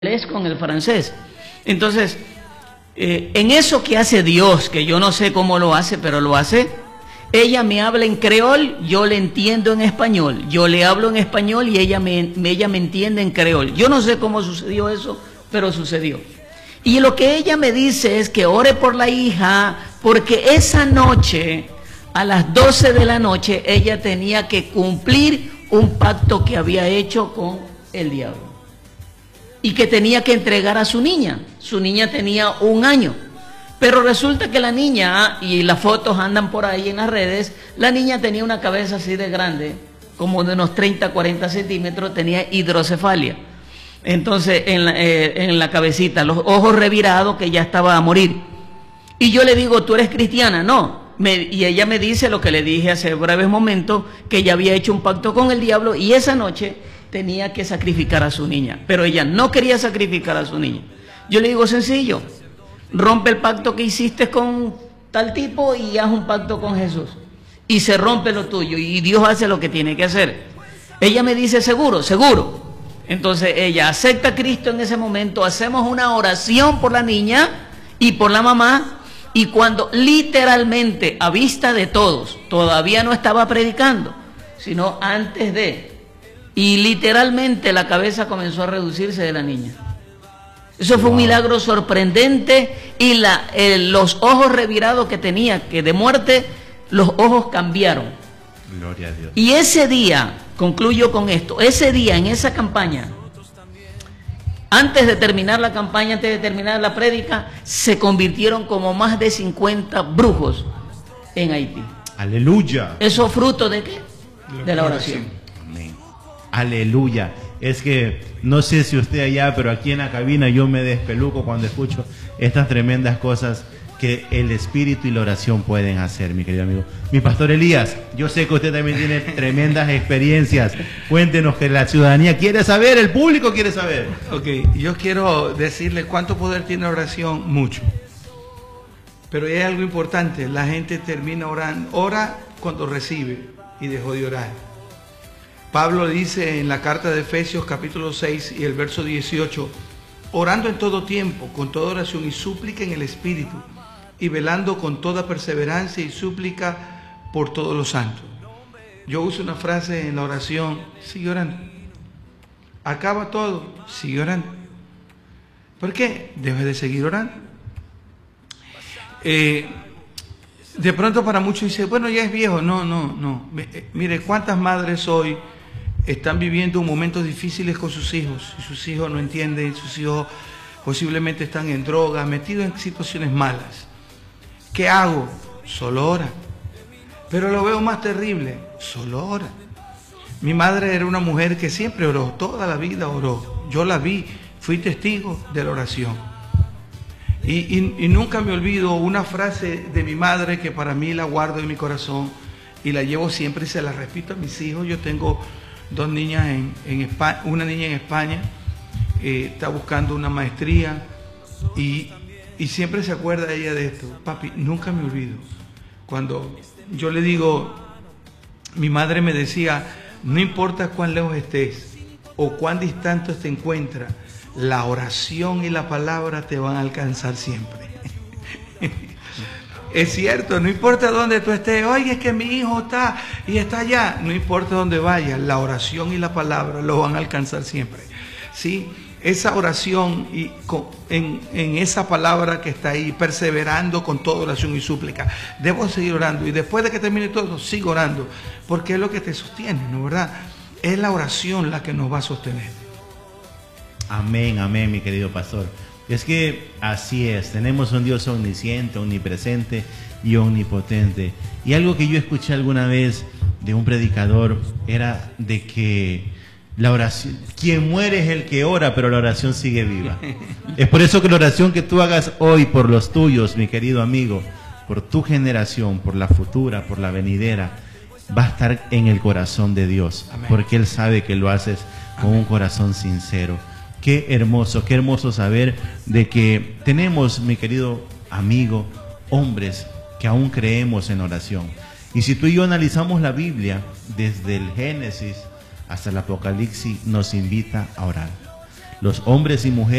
inglés con el francés. Entonces, en eso que hace Dios, que yo no sé cómo lo hace, pero lo hace, ella me habla en creol, yo le entiendo en español, yo le hablo en español y ella me entiende en creol. Yo no sé cómo sucedió eso, pero sucedió. Y lo que ella me dice es que ore por la hija, porque esa noche, a las 12 de la noche, ella tenía que cumplir un pacto que había hecho con el diablo. Y que tenía que entregar a su niña. Su niña tenía 1 año. Pero resulta que la niña, y las fotos andan por ahí en las redes, la niña tenía una cabeza así de grande, como de unos 30, 40 centímetros, tenía hidrocefalia. Entonces, en la cabecita, los ojos revirados, que ya estaba a morir. Y yo le digo, ¿tú eres cristiana? No. Y ella me dice lo que le dije hace breves momentos, que ella había hecho un pacto con el diablo y esa noche tenía que sacrificar a su niña, pero ella no quería sacrificar a su niña. Yo le digo, sencillo, rompe el pacto que hiciste con tal tipo y haz un pacto con Jesús. Y se rompe lo tuyo y Dios hace lo que tiene que hacer. Ella me dice, seguro, seguro. Entonces ella acepta a Cristo en ese momento, hacemos una oración por la niña y por la mamá, y cuando literalmente, a vista de todos, todavía no estaba predicando, sino antes de... Y literalmente la cabeza comenzó a reducirse de la niña. Eso fue un milagro sorprendente. Y los ojos revirados que tenía, que de muerte, los ojos cambiaron. Gloria a Dios. Y ese día, concluyo con esto, ese día en esa campaña, antes de terminar la campaña, antes de terminar la prédica, se convirtieron como más de 50 brujos en Haití. Aleluya. ¿Eso fruto de qué? De la oración. Aleluya. Es que no sé si usted allá, pero aquí en la cabina yo me despeluco cuando escucho estas tremendas cosas que el espíritu y la oración pueden hacer, mi querido amigo. Mi pastor Elías, yo sé que usted también tiene tremendas experiencias. Cuéntenos, que la ciudadanía quiere saber, el público quiere saber. Ok, yo quiero decirle cuánto poder tiene la oración, mucho. Pero hay algo importante, la gente termina orando, ora cuando recibe y dejó de orar. Pablo dice en la carta de Efesios capítulo 6 y el verso 18, orando en todo tiempo, con toda oración y súplica en el Espíritu, y velando con toda perseverancia y súplica por todos los santos. Yo uso una frase en la oración, sigue orando. Acaba todo, sigue orando. ¿Por qué? Debes de seguir orando. De pronto para muchos dice, bueno, ya es viejo. No. Mire, ¿cuántas madres hoy están viviendo momentos difíciles con sus hijos? Y sus hijos no entienden, sus hijos posiblemente están en droga, metidos en situaciones malas. ¿Qué hago? Solo ora. Pero lo veo más terrible, solo ora. Mi madre era una mujer que siempre oró, toda la vida oró. Yo la vi, fui testigo de la oración. Y nunca me olvido una frase de mi madre que para mí la guardo en mi corazón y la llevo siempre y se la repito a mis hijos. Yo tengo 2 niñas en España, una niña en España, está buscando una maestría y siempre se acuerda ella de esto. Papi, nunca me olvido. Cuando yo le digo, mi madre me decía, no importa cuán lejos estés o cuán distante te encuentras, la oración y la palabra te van a alcanzar siempre. Es cierto, no importa dónde tú estés, oye, es que mi hijo está y está allá, no importa dónde vaya, la oración y la palabra lo van a alcanzar siempre. ¿Sí? Esa oración y en esa palabra que está ahí, perseverando con toda oración y súplica, debo seguir orando y después de que termine todo, sigo orando, porque es lo que te sostiene, ¿no verdad? Es la oración la que nos va a sostener. Amén, amén, mi querido pastor. Es que así es, tenemos un Dios omnisciente, omnipresente y omnipotente. Y algo que yo escuché alguna vez de un predicador era de que la oración, quien muere es el que ora, pero la oración sigue viva. Es por eso que la oración que tú hagas hoy por los tuyos, mi querido amigo, por tu generación, por la futura, por la venidera, va a estar en el corazón de Dios. Amén. Porque Él sabe que lo haces con un corazón sincero. Qué hermoso saber de que tenemos, mi querido amigo, hombres que aún creemos en oración. Y si tú y yo analizamos la Biblia, desde el Génesis hasta el Apocalipsis, nos invita a orar. los hombres y mujeres